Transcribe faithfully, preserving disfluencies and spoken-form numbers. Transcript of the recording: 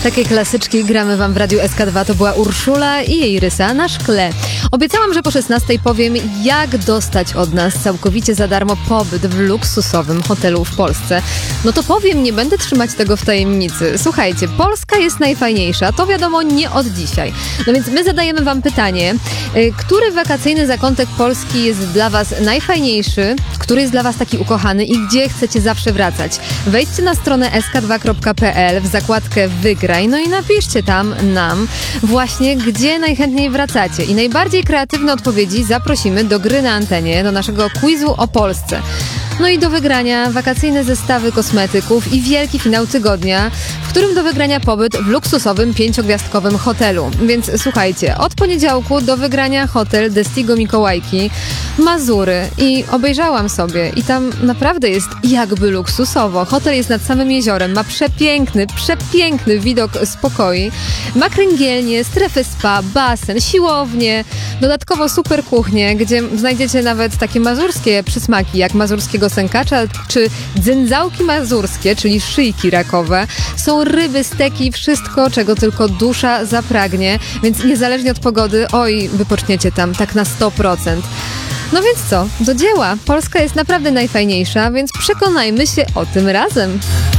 Takie klasyczki gramy wam w Radiu S K dwa. To była Urszula i jej Rysa na szkle. Obiecałam, że po szesnastej powiem, jak dostać od nas całkowicie za darmo pobyt w luksusowym hotelu w Polsce. No to powiem, nie będę trzymać tego w tajemnicy. Słuchajcie, Polska jest najfajniejsza, to wiadomo nie od dzisiaj. No więc my zadajemy wam pytanie, który wakacyjny zakątek Polski jest dla was najfajniejszy, który jest dla was taki ukochany i gdzie chcecie zawsze wracać? Wejdźcie na stronę s k dwa kropka p l w zakładkę Wygraj, no i napiszcie tam nam właśnie, gdzie najchętniej wracacie. I najbardziej kreatywne odpowiedzi zaprosimy do gry na antenie, do naszego quizu o Polsce. No i do wygrania wakacyjne zestawy kosmetyków i wielki finał tygodnia, w którym do wygrania pobyt w luksusowym pięciogwiazdkowym hotelu. Więc słuchajcie, od poniedziałku do wygrania hotel Destigo Mikołajki, Mazury i obejrzałam sobie i tam naprawdę jest jakby luksusowo. Hotel jest nad samym jeziorem, ma przepiękny, przepiękny widok z pokoi, ma kręgielnię, strefę spa, basen, siłownię, dodatkowo super kuchnię, gdzie znajdziecie nawet takie mazurskie przysmaki jak mazurskiego sękacza czy dzyndzałki mazurskie, czyli szyjki rakowe. Są ryby, steki, wszystko, czego tylko dusza zapragnie, więc niezależnie od pogody, oj, wypoczniecie tam tak na sto procent. No więc co, do dzieła. Polska jest naprawdę najfajniejsza, więc przekonajmy się o tym razem.